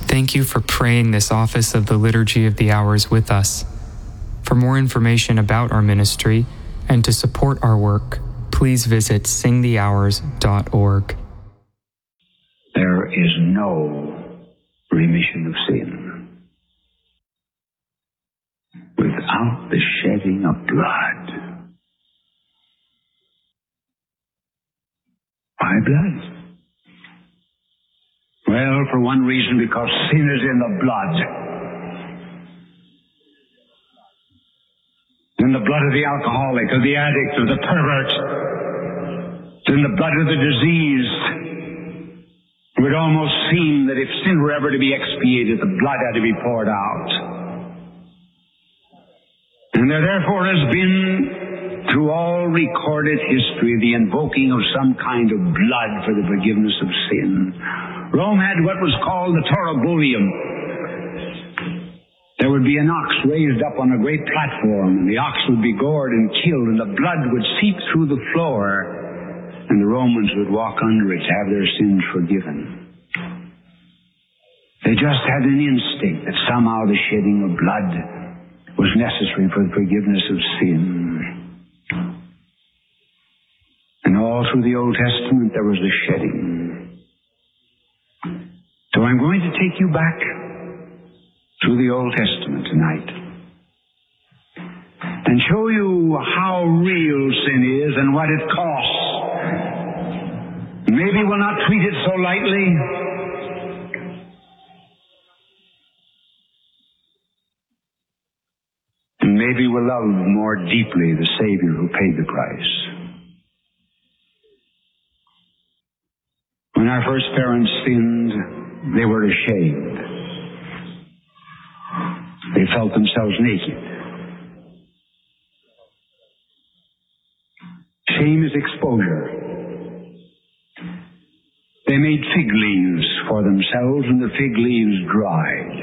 Thank you for praying this office of the Liturgy of the Hours with us. For more information about our ministry and to support our work, please visit singthehours.org. There is no remission of sin without the shedding of blood. Why blood? Well, for one reason, because sin is in the blood. In the blood of the alcoholic, of the addict, of the pervert. In the blood of the diseased. It would almost seem that if sin were ever to be expiated, the blood had to be poured out. And there therefore has been, through all recorded history, the invoking of some kind of blood for the forgiveness of sin. Rome had what was called the Toribullium. There would be an ox raised up on a great platform, and the ox would be gored and killed, and the blood would seep through the floor, and the Romans would walk under it to have their sins forgiven. They just had an instinct that somehow the shedding of blood was necessary for the forgiveness of sin. And all through the Old Testament there was the shedding. So I'm going to take you back through the Old Testament tonight and show you how real sin is and what it costs. Maybe we'll not treat it so lightly. And maybe we'll love more deeply the Savior who paid the price. When our first parents sinned, they were ashamed. They felt themselves naked. Shame is exposure. They made fig leaves for themselves, and the fig leaves dried.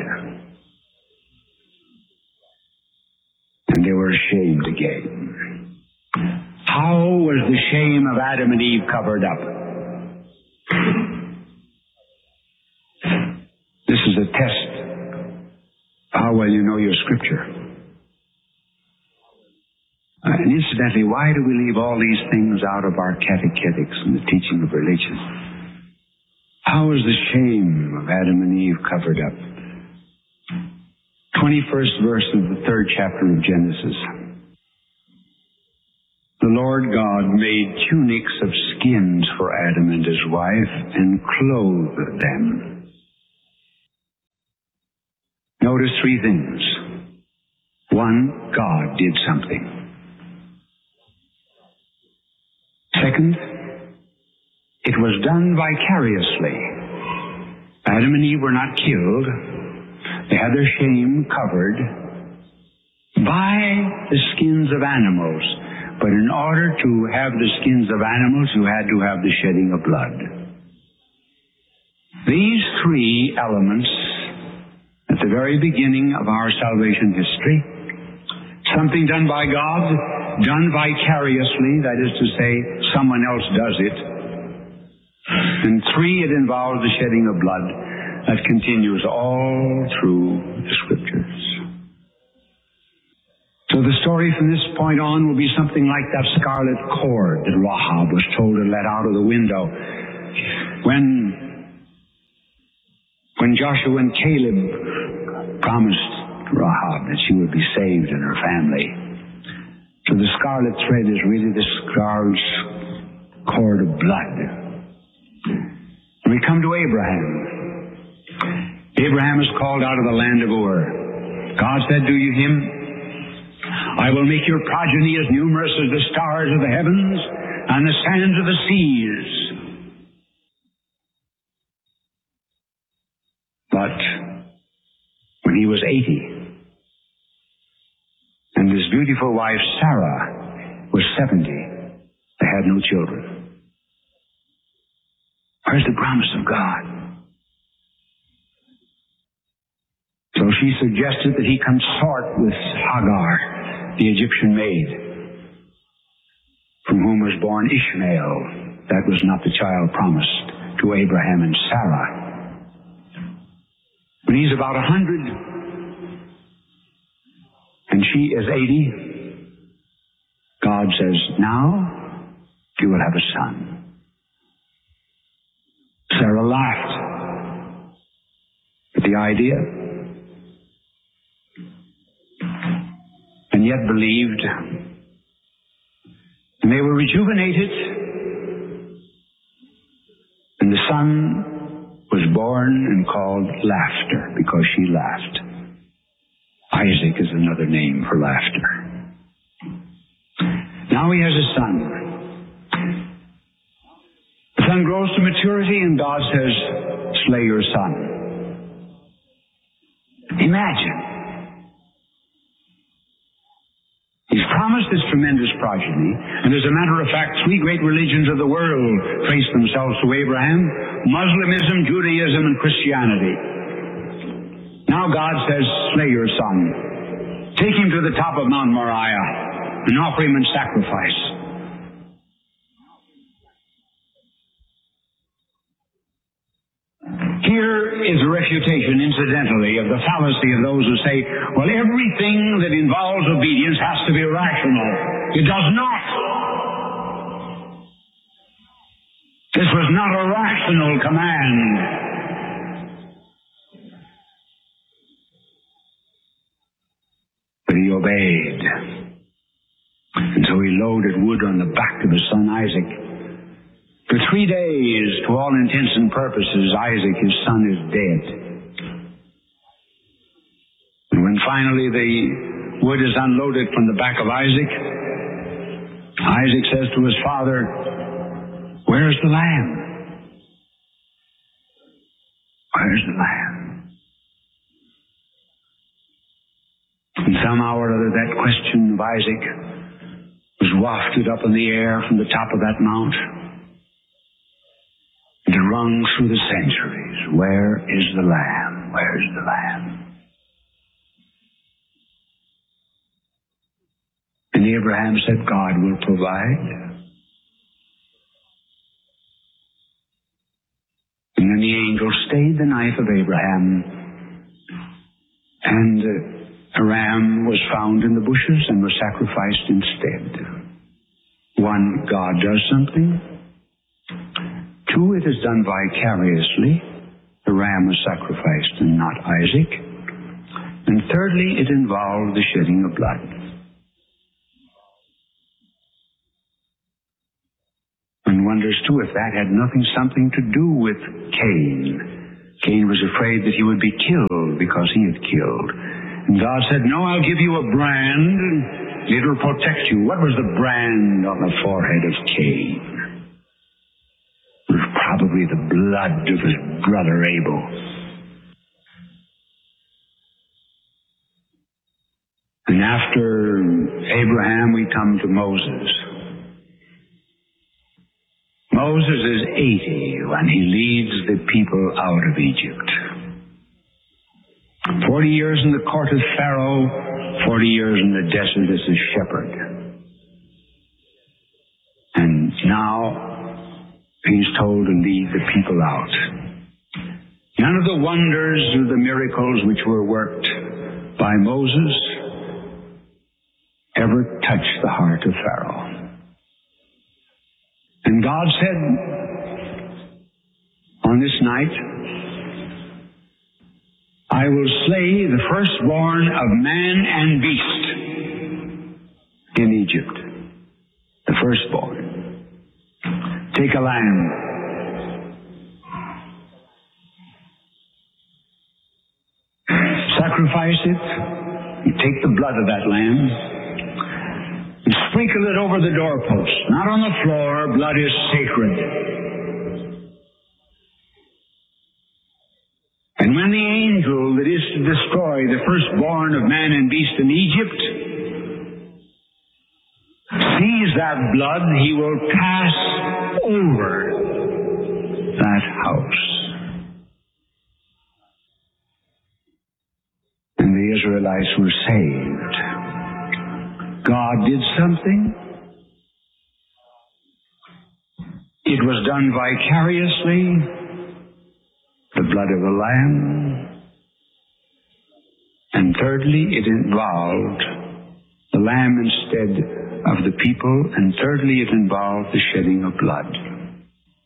And they were ashamed again. How was the shame of Adam and Eve covered up? This is a test of how well you know your Scripture. And incidentally, why do we leave all these things out of our catechetics and the teaching of religion? How is the shame of Adam and Eve covered up? 21st verse of the 3rd chapter of Genesis. The Lord God made tunics of skins for Adam and his wife and clothed them. Notice three things. One, God did something. Second, it was done vicariously. Adam and Eve were not killed. They had their shame covered by the skins of animals. But in order to have the skins of animals, you had to have the shedding of blood. These three elements at the very beginning of our salvation history, something done by God, done vicariously, that is to say, someone else does it. And three, it involves the shedding of blood that continues all through the Scriptures. So the story from this point on will be something like that scarlet cord that Rahab was told to let out of the window. When Joshua and Caleb promised Rahab that she would be saved and her family. So the scarlet thread is really the scarlet cord of blood. And we come to Abraham. Abraham is called out of the land of Ur. God said to him, I will make your progeny as numerous as the stars of the heavens and the sands of the seas. But when he was 80, and his beautiful wife Sarah was 70, they had no children. Where's the promise of God? So she suggested that he consort with Hagar, the Egyptian maid, from whom was born Ishmael. That was not the child promised to Abraham and Sarah. He's about 100, and she is 80. God says, now you will have a son. Sarah laughed at the idea, and yet believed. And they were rejuvenated, and the son was born and called Laughter, because she laughed. Isaac is another name for laughter. Now he has a son. The son grows to maturity, and God says, slay your son. Imagine. He's promised this tremendous progeny, and as a matter of fact, 3 great religions of the world trace themselves to Abraham: Muslimism, Judaism, and Christianity. Now God says, slay your son. Take him to the top of Mount Moriah and offer him in sacrifice. Here is a refutation, incidentally, of the fallacy of those who say, well, everything that involves obedience has to be rational. It does not. This was not a rational command. But he obeyed. And so he loaded wood on the back of his son Isaac. For 3 days, to all intents and purposes, Isaac, his son, is dead. And when finally the wood is unloaded from the back of Isaac, Isaac says to his father, where's the lamb? Where's the lamb? And somehow or other that question of Isaac was wafted up in the air from the top of that mount. It rung through the centuries. Where is the lamb? Where's the lamb? And Abraham said, God will provide. And then the angel stayed the knife of Abraham, and a ram was found in the bushes and was sacrificed instead. 1, God does something. 2, it is done vicariously. The ram was sacrificed and not Isaac. And thirdly, it involved the shedding of blood. One wonders, too, if that had something to do with Cain. Cain was afraid that he would be killed because he had killed. And God said, no, I'll give you a brand, and it'll protect you. What was the brand on the forehead of Cain? Probably the blood of his brother Abel. And after Abraham, we come to Moses. Moses is 80 when he leads the people out of Egypt. 40 years in the court of Pharaoh, 40 years in the desert as a shepherd. And now he's told to lead the people out. None of the wonders or the miracles which were worked by Moses ever touched the heart of Pharaoh. And God said, on this night, I will slay the firstborn of man and beast in Egypt. The firstborn. Take a lamb. Sacrifice it. You take the blood of that lamb and sprinkle it over the doorpost. Not on the floor. Blood is sacred. And when the angel that is to destroy the firstborn of man and beast in Egypt sees that blood, he will pass over that house. And the Israelites were saved. God did something. It was done vicariously. The blood of the Lamb, And thirdly, it involved the lamb instead of the people. And thirdly, it involved the shedding of blood.